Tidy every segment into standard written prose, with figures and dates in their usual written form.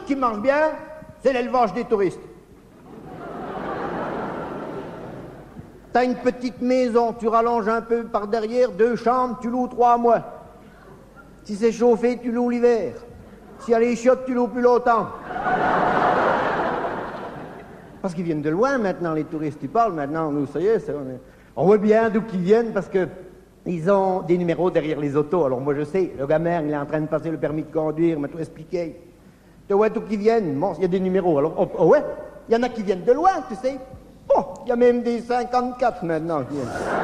qui marche bien, c'est l'élevage des touristes. T'as une petite maison, tu rallonges un peu par derrière, 2 chambres, tu loues 3 mois. Si c'est chauffé, tu loues l'hiver. Si y a les chiottes, tu loues plus longtemps. Parce qu'ils viennent de loin maintenant, les touristes. Tu parles maintenant, nous, ça y est, on voit bien d'où qu'ils viennent parce que ils ont des numéros derrière les autos. Alors moi je sais, le gamin, il est en train de passer le permis de conduire, il m'a tout expliqué. Tu vois d'où qu'ils viennent, bon, il y a des numéros. Alors, oh ouais, il y en a qui viennent de loin, tu sais. Oh, il y a même des 54 maintenant qui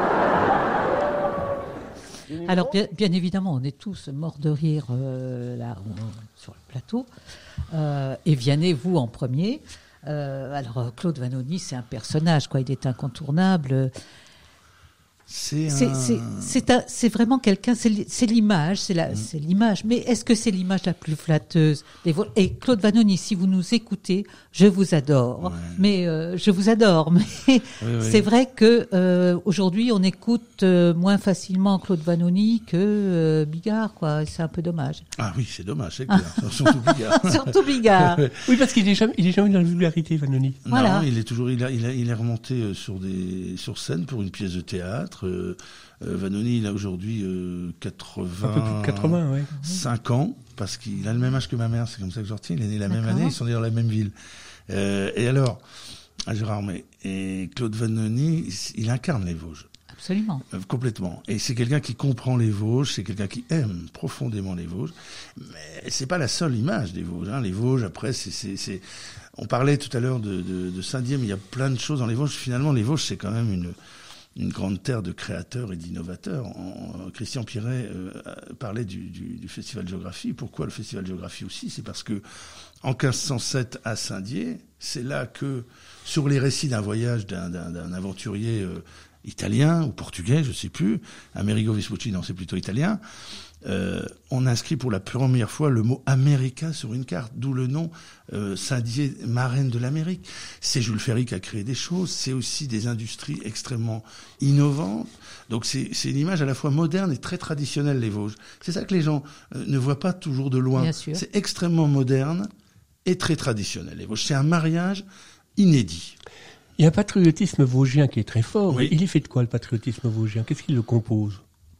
viennent. Alors, bien évidemment, on est tous morts de rire là, sur le plateau. Et Vianney, vous en premier. Alors, Claude Vanoni, c'est un personnage, quoi. Il est incontournable. C'est vraiment quelqu'un, c'est l'image, c'est l'image. Mais est-ce que c'est l'image la plus flatteuse? Et Claude Vanoni, si vous nous écoutez, je vous adore. Ouais. Mais je vous adore. Mais oui. C'est vrai que aujourd'hui, on écoute moins facilement Claude Vanoni que Bigard, quoi. C'est un peu dommage. Ah oui, c'est dommage, c'est clair. Surtout Bigard. Surtout Bigard. Oui, parce qu'il est jamais dans la vulgarité, Vanoni. Voilà. Non, il est toujours, il est remonté sur scène pour une pièce de théâtre. Vanoni, il a aujourd'hui 85 ans, parce qu'il a le même âge que ma mère, c'est comme ça que je retiens, il est né la même année, ils sont nés dans la même ville. Et alors, Gérard May et Claude Vanoni, il incarne les Vosges. Absolument. Complètement. Et c'est quelqu'un qui comprend les Vosges, c'est quelqu'un qui aime profondément les Vosges, mais c'est pas la seule image des Vosges, hein. Les Vosges, après, on parlait tout à l'heure de Saint-Dié, mais il y a plein de choses dans les Vosges. Finalement, les Vosges, c'est quand même une grande terre de créateurs et d'innovateurs. Christian Piret parlait du Festival de Géographie. Pourquoi le Festival de Géographie aussi? C'est parce que en 1507 à Saint-Dié, c'est là que, sur les récits d'un voyage d'un aventurier italien ou portugais, je sais plus, Amerigo Vespucci, non, c'est plutôt italien, on inscrit pour la première fois le mot America sur une carte, d'où le nom Saint-Dié, marraine de l'Amérique. C'est Jules Ferry qui a créé des choses, c'est aussi des industries extrêmement innovantes. Donc c'est une image à la fois moderne et très traditionnelle, les Vosges. C'est ça que les gens ne voient pas toujours de loin. C'est extrêmement moderne et très traditionnel, les Vosges. C'est un mariage inédit. Il y a un patriotisme vosgien qui est très fort. Oui. Il est fait de quoi, le patriotisme vosgien? Qu'est-ce qui le compose?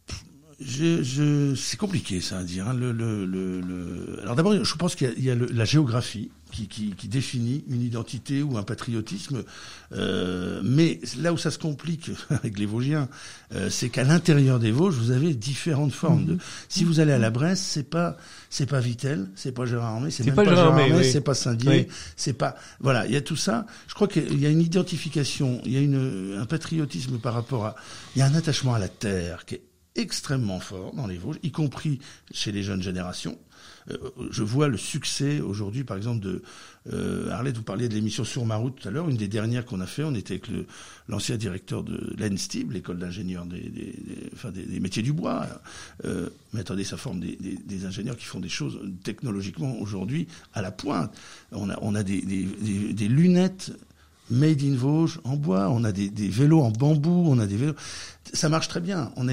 C'est compliqué ça à dire. Hein. Alors d'abord, je pense qu'il y a la géographie qui définit une identité ou un patriotisme. Mais là où ça se complique avec les Vosgiens, c'est qu'à l'intérieur des Vosges, vous avez différentes formes. Si vous allez à la Bresse, c'est pas Vittel, c'est pas Gérard Armé, c'est même pas Gérard Armé, oui. C'est pas Saint-Dié, c'est pas. Voilà, il y a tout ça. Je crois qu'il y a une identification, il y a un patriotisme par rapport à. Il y a un attachement à la terre qui est extrêmement fort dans les Vosges, y compris chez les jeunes générations. Je vois le succès aujourd'hui, par exemple, de Arlette, vous parliez de l'émission Sur ma route tout à l'heure, une des dernières qu'on a fait, on était avec l'ancien directeur de l'ENSTIB, l'école d'ingénieurs des métiers du bois. Mais attendez, ça forme des ingénieurs qui font des choses technologiquement aujourd'hui à la pointe. On a des lunettes made in Vosges en bois, on a des vélos en bambou, on a des vélos. Ça marche très bien. On a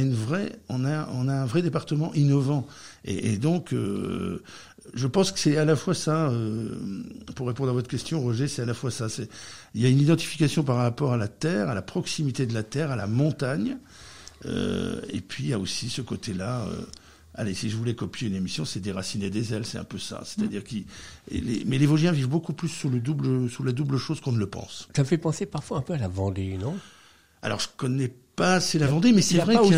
un vrai département innovant. Et donc, je pense que c'est à la fois ça, pour répondre à votre question, Roger, c'est à la fois ça. Il y a une identification par rapport à la terre, à la proximité de la terre, à la montagne. Et puis, il y a aussi ce côté-là. Allez, si je voulais copier une émission, c'est Déraciner des ailes, c'est un peu ça. C'est-à-dire mais les Vosgiens vivent beaucoup plus sous la double chose qu'on ne le pense. Ça me fait penser parfois un peu à la Vendée, non? Alors, je connais pas assez la Vendée, mais c'est vrai qu'il y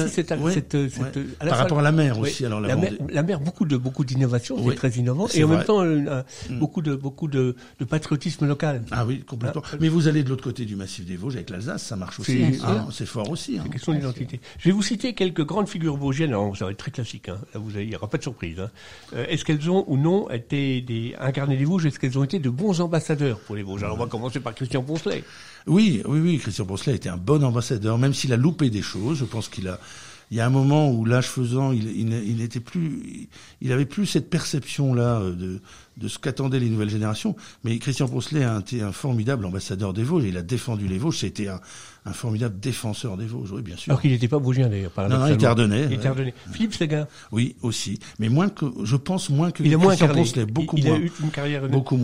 a par rapport à la mer aussi. Alors la mer, beaucoup d'innovation, c'est très innovant, et en même temps beaucoup de patriotisme local. Ah oui, complètement. Mais vous allez de l'autre côté du massif des Vosges avec l'Alsace, ça marche aussi. C'est fort aussi. C'est question d'identité. Je vais vous citer quelques grandes figures vosgiennes. Alors, ça va être très classique. Là, il n'y aura pas de surprise. Est-ce qu'elles ont ou non incarné les Vosges? Est-ce qu'elles ont été de bons ambassadeurs pour les Vosges? Alors, on va commencer par Christian Poncelet. Oui, Christian Poncelet a été un bon ambassadeur, même s'il a loupé des choses. Je pense il y a un moment où, l'âge faisant, il avait plus cette perception-là de ce qu'attendaient les nouvelles générations. Mais Christian Poncelet a été un formidable ambassadeur des Vosges. Il a défendu les Vosges. C'était un formidable défenseur des Vosges, oui, bien sûr. Alors qu'il n'était pas vosgien, d'ailleurs. Non, il était ardennais. Philippe Séguin. Oui, aussi. Mais je pense moins que Christian Poncelet. Il a eu une carrière beaucoup moins.